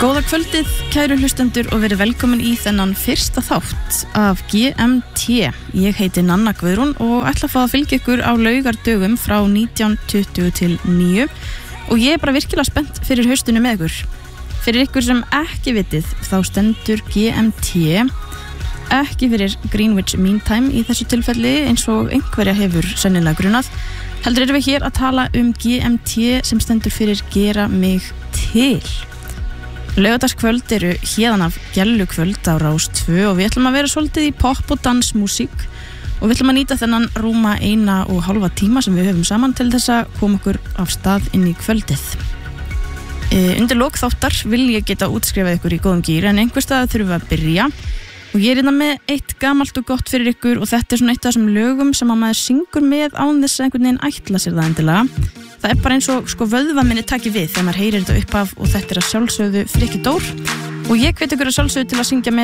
Góða kvöldið, kæru hlustendur og verið velkomin í þennan fyrsta þátt af GMT. Ég heiti Nanna Guðrún og ætla að fá að fylgja ykkur á laugardögum frá 19:20 til 9 og ég bara virkilega spennt fyrir haustinu með ykkur. Fyrir ykkur sem ekki vitið þá stendur GMT ekki fyrir Greenwich Mean Time í þessu tilfelli eins og einhverja hefur sennilega grunað. Heldur erum við hér að tala GMT sem stendur fyrir Gera mig til. Laugardagskvöld eru héðan af gellukvöld á Rás 2 og við ætlum að vera svolítið í pop og dansmúsík og við ætlum að nýta þennan rúma 1,5 tíma sem við höfum saman til þess að koma okkur af stað inn í kvöldið. Undir lok þáttar vil ég geta útskrifað ykkur í góðum gír en einhvers staðar þurfum við að byrja og ég er með eitt gamalt og gott fyrir ykkur og þetta er svona eitt af þessum lögum sem að maður syngur með án þess að einhvern veginn ætla sér það endilega. Það er bara eins og vöðva minni taki við þegar maður heyrir þetta upp af og þetta er að sjálfsögðu Frikki Dór og ég hvet ykkur að sjálfsögðu til að syngja með